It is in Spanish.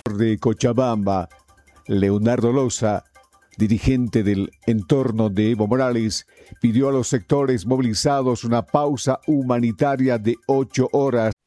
de Cochabamba, Leonardo Loza, dirigente del entorno de Evo Morales, pidió a los sectores movilizados una pausa humanitaria de 8 horas